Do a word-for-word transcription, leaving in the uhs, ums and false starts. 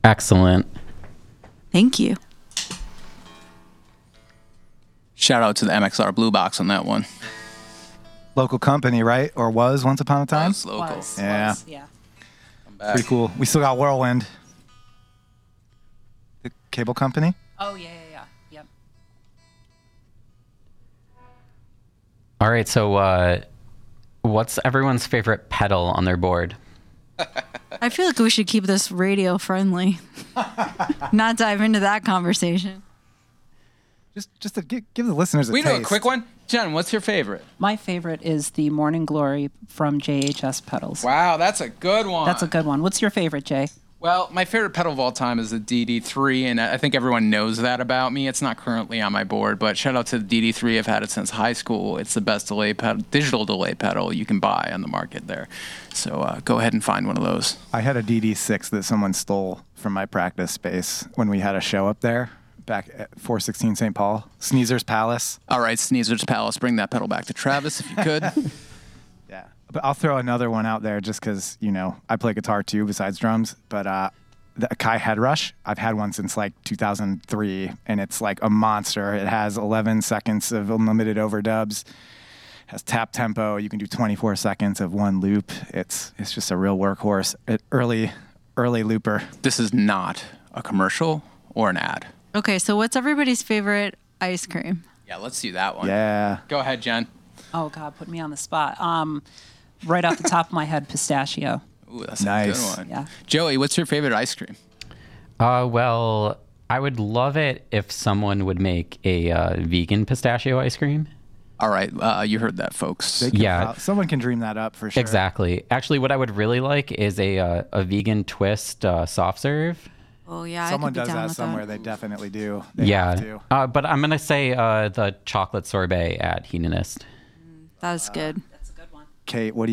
Excellent. Thank you. Shout out to the M X R Blue Box on that one. Local company, right? Or was once upon a time? Was local. Was, Yeah. was, yeah. Come back. Pretty cool. We still got Whirlwind. The cable company? Oh, yeah, yeah, yeah. Yep. All right, so uh, what's everyone's favorite pedal on their board? I feel like we should keep this radio friendly. Not dive into that conversation. Just just to give, give the listeners a We taste. do a quick one. Jen, what's your favorite? My favorite is the Morning Glory from J H S Pedals. Wow, that's a good one. That's a good one. What's your favorite, Jay? Well, my favorite pedal of all time is the D D three, and I think everyone knows that about me. It's not currently on my board, but shout out to the D D three. I've had it since high school. It's the best delay pedal, digital delay pedal you can buy on the market there. So uh, go ahead and find one of those. I had a D D six that someone stole from my practice space when we had a show up there back at four sixteen Saint Paul. Sneezer's Palace. All right, Sneezer's Palace, bring that pedal back to Travis if you could. Yeah. But I'll throw another one out there just because, you know, I play guitar too besides drums. But uh, the Akai Headrush, I've had one since like two thousand three, and it's like a monster. It has eleven seconds of unlimited overdubs. Has tap tempo. You can do twenty-four seconds of one loop. It's it's just a real workhorse. It, early early looper. This is not a commercial or an ad. Okay, so what's everybody's favorite ice cream? Yeah, let's do that one. Yeah. Go ahead, Jen. Oh, God, put me on the spot. Um, right off the top of my head, pistachio. Ooh, that's Nice. a good one. Yeah. Joey, what's your favorite ice cream? Uh, well, I would love it if someone would make a uh, vegan pistachio ice cream. All right, uh, you heard that, folks. They can Yeah. file- someone can dream that up for sure. Exactly. Actually, what I would really like is a uh, a vegan twist uh, soft serve. Oh yeah, Someone I could be does down that with somewhere. That. They definitely do. They yeah. have to. Uh, but I'm gonna say uh, the chocolate sorbet at Hedonist. That's good. That's a good one. Kate, what do you